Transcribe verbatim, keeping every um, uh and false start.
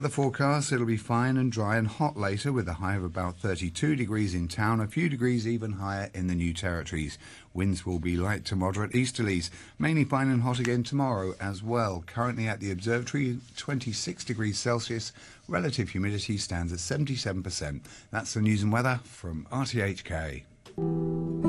The forecast, it'll be fine and dry and hot later with a high of about thirty-two degrees in town, a few degrees even higher in the New Territories. Winds will be light to moderate easterlies, mainly fine and hot again tomorrow as well. Currently at the observatory, twenty-six degrees Celsius, relative humidity stands at seventy-seven percent. That's the news and weather from R T H K.